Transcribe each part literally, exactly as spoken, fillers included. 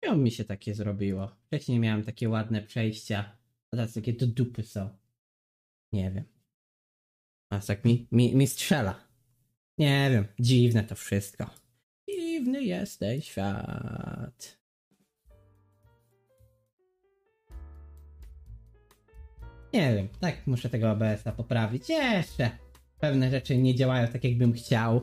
Czemu mi się takie zrobiło? Wcześniej miałem takie ładne przejścia, a teraz takie do dupy są. Nie wiem. A tak mi, mi, mi strzela. Nie wiem, dziwne to wszystko. Dziwny jest ten świat. Nie wiem, tak muszę tego O B S a poprawić. Jeszcze pewne rzeczy nie działają tak, jakbym chciał.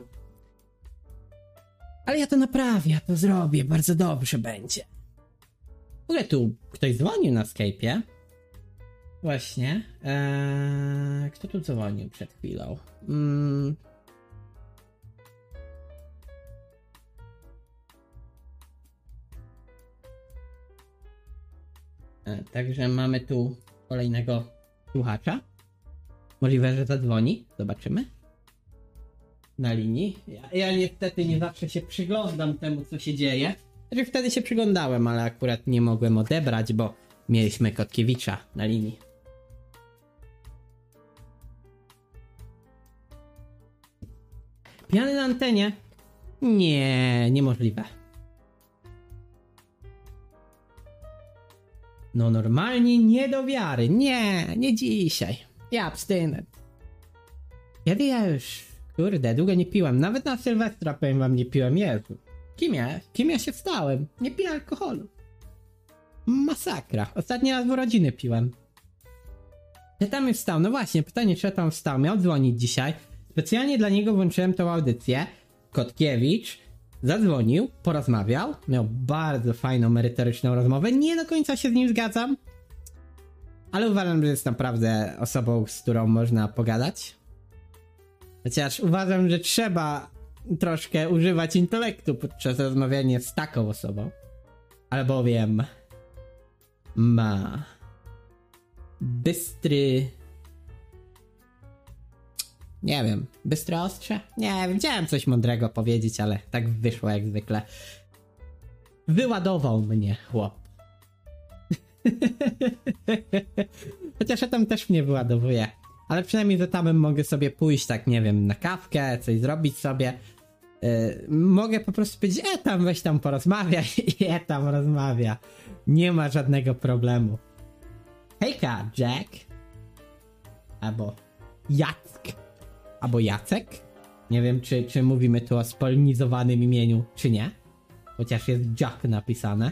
Ale ja to naprawię, ja to zrobię, bardzo dobrze będzie. W ogóle tu ktoś dzwonił na Skype'ie. Właśnie. Eee, kto tu dzwonił przed chwilą? Mm. E, także mamy tu kolejnego słuchacza. Możliwe, że zadzwoni. Zobaczymy. Na linii. Ja, ja niestety nie zawsze się przyglądam temu, co się dzieje. Znaczy wtedy się przyglądałem, ale akurat nie mogłem odebrać, bo mieliśmy Kotkiewicza na linii. Pijany na antenie? Nie, niemożliwe. No normalnie nie do wiary. Nie, nie dzisiaj. Ja abstynent. Kiedy ja już... Kurde, długo nie piłem. Nawet na Sylwestra, powiem wam, nie piłem. Jezu. Kim ja? Kim ja się stałem? Nie piję alkoholu. Masakra. Ostatni raz w urodziny piłem. Czy tam już wstał? No właśnie, pytanie, czy tam wstał. Miał dzwonić dzisiaj. Specjalnie dla niego włączyłem tą audycję. Kotkiewicz zadzwonił, porozmawiał. Miał bardzo fajną, merytoryczną rozmowę. Nie do końca się z nim zgadzam. Ale uważam, że jest naprawdę osobą, z którą można pogadać. Chociaż uważam, że trzeba troszkę używać intelektu podczas rozmawiania z taką osobą. Albowiem ma bystry... Nie wiem, bystre ostrze? Nie wiem, chciałem coś mądrego powiedzieć, ale tak wyszło jak zwykle. Wyładował mnie chłop. Chociaż ja tam też mnie wyładowuje. Ale przynajmniej za tamem mogę sobie pójść, tak nie wiem, na kawkę, coś zrobić sobie. Yy, mogę po prostu powiedzieć, e tam weź tam porozmawiaj i e tam rozmawia. Nie ma żadnego problemu. Hejka, Jack. Albo Jack. Albo Jacek. Nie wiem, czy, czy mówimy tu o spolinizowanym imieniu, czy nie. Chociaż jest Jack napisane.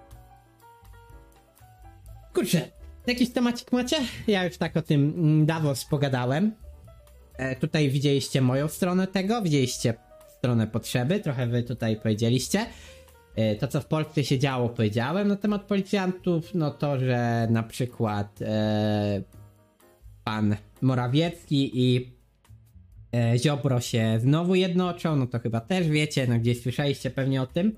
Kurczę, jakiś temacik macie? Ja już tak o tym Davos pogadałem. E, tutaj widzieliście moją stronę tego, widzieliście stronę potrzeby, trochę wy tutaj powiedzieliście. E, to, co w Polsce się działo, powiedziałem na temat policjantów. No to, że na przykład e, pan Morawiecki i e, Ziobro się znowu jednoczą, no to chyba też wiecie, no gdzieś słyszeliście pewnie o tym.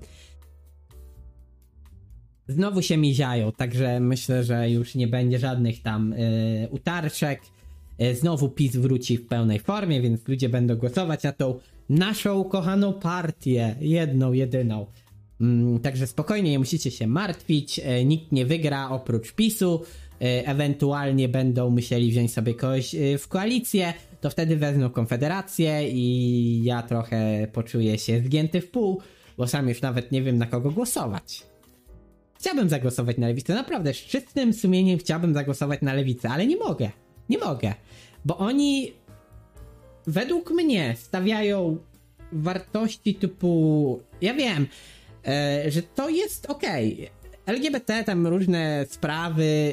Znowu się miziają, także myślę, że już nie będzie żadnych tam y, utarczek. Y, znowu PiS wróci w pełnej formie, więc ludzie będą głosować na tą naszą kochaną partię. Jedną, jedyną. Mm, także spokojnie, nie musicie się martwić. Y, nikt nie wygra oprócz PiSu. Y, ewentualnie będą musieli wziąć sobie kogoś y, w koalicję. To wtedy wezmą Konfederację i ja trochę poczuję się zgięty w pół, bo sam już nawet nie wiem, na kogo głosować. Chciałbym zagłosować na lewicę, naprawdę z czystym sumieniem chciałbym zagłosować na lewicę, ale nie mogę, nie mogę, bo oni według mnie stawiają wartości typu, ja wiem, e, że to jest okej, L G B T, tam różne sprawy,